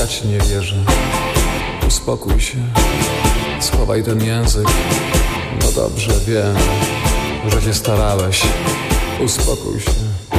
ja ci nie wierzę. Uspokój się, schowaj ten język. No dobrze, wiem, że się starałeś. Uspokój się.